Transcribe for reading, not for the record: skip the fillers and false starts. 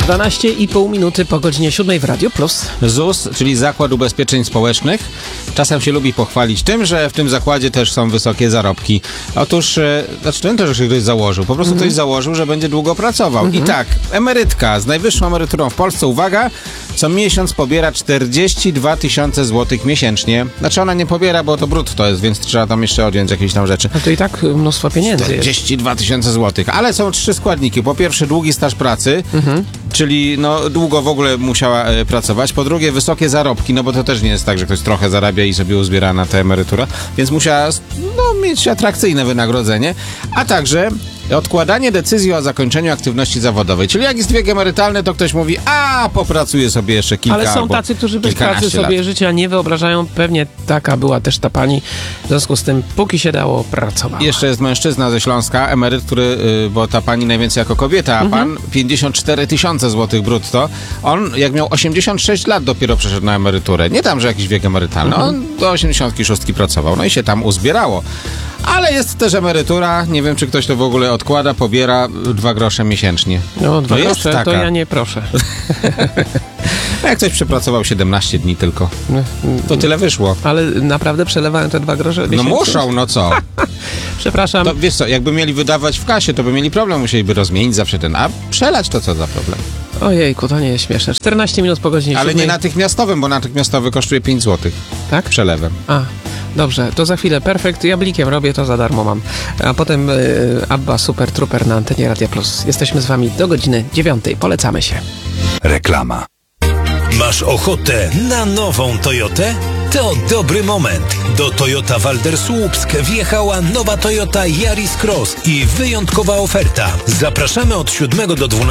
12,5 minuty po godzinie 7 w Radio Plus. ZUS, czyli Zakład Ubezpieczeń Społecznych, czasem się lubi pochwalić tym, że w tym zakładzie też są wysokie zarobki. Otóż, to, że ktoś założył, po prostu ktoś założył, że będzie długo pracował. I tak, emerytka z najwyższą emeryturą w Polsce, uwaga, co miesiąc pobiera 42 000 złotych miesięcznie. Znaczy ona nie pobiera, bo to brutto jest, więc trzeba tam jeszcze odjąć jakieś tam rzeczy. A to i tak mnóstwo pieniędzy 42 000 złotych, ale są 3 składniki. Po pierwsze długi staż pracy, czyli długo w ogóle musiała pracować. Po drugie wysokie zarobki, bo to też nie jest tak, że ktoś trochę zarabia i sobie uzbiera na tę emeryturę, więc musiała mieć atrakcyjne wynagrodzenie, a także odkładanie decyzji o zakończeniu aktywności zawodowej. Czyli jak jest wiek emerytalny, to ktoś mówi, popracuję sobie jeszcze kilka Ale są tacy, którzy bez pracy sobie życia nie wyobrażają. Pewnie taka była też ta pani. W związku z tym, póki się dało, pracowała. Jeszcze jest mężczyzna ze Śląska, emeryt, który, bo ta pani najwięcej jako kobieta, a pan 54 000 złotych brutto. On, jak miał 86 lat, dopiero przeszedł na emeryturę. Nie tam, że jakiś wiek emerytalny. On do 86 pracował. No i się tam uzbierało. Ale jest też emerytura, nie wiem, czy ktoś to w ogóle odkłada, pobiera 2 grosze miesięcznie. 2 grosze, to ja nie proszę. Jak ktoś przepracował 17 dni tylko, to tyle wyszło. Ale naprawdę przelewają te 2 grosze miesięcznie? Muszą, co? Przepraszam. To wiesz co, jakby mieli wydawać w kasie, to by mieli problem, musieliby rozmienić zawsze a przelać to co za problem? Ojejku, to nie jest śmieszne. 14 minut po godzinie 7. Ale nie natychmiastowym, bo natychmiastowy kosztuje 5 zł. Tak? Przelewem. Dobrze, to za chwilę perfekt. Jablikiem robię, to za darmo mam. A potem Abba Super Trooper na antenie Radia Plus. Jesteśmy z wami do godziny 9. Polecamy się. Reklama. Masz ochotę na nową Toyotę? To dobry moment. Do Toyota Walder Słupsk wjechała nowa Toyota Yaris Cross i wyjątkowa oferta. Zapraszamy od 7 do 12